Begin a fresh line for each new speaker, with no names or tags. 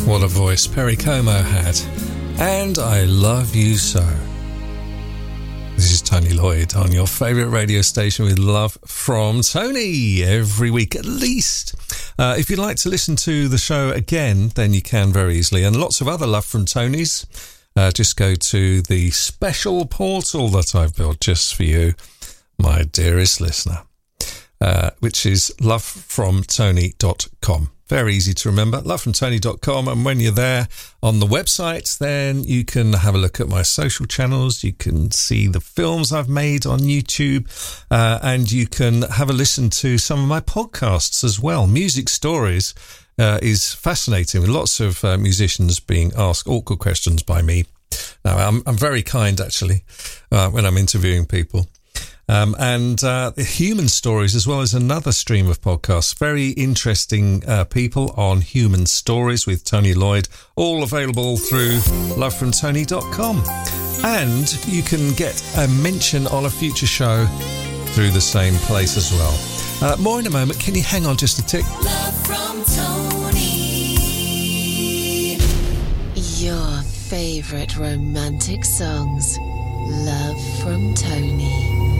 What a voice Perry Como had. And I Love You So. This is Tony Lloyd on your favourite radio station with love from Tony every week at least. If you'd like to listen to the show again, then you can very easily. And lots of other love from Tony's. Just go to the special portal that I've built just for you, my dearest listener, which is lovefromtony.com. Very easy to remember, lovefromtony.com. And when you're there on the website, then you can have a look at my social channels. You can see the films I've made on YouTube, and you can have a listen to some of my podcasts as well. Music Stories is fascinating, with lots of musicians being asked awkward questions by me. Now, I'm very kind, actually, when I'm interviewing people. And Human Stories as well as another stream of podcasts. Very interesting people on Human Stories with Tony Lloyd, all available through lovefromtony.com. And you can get a mention on a future show through the same place as well. More in a moment. Can you hang on just a tick?
Love from Tony. Your favourite romantic songs. Love from Tony.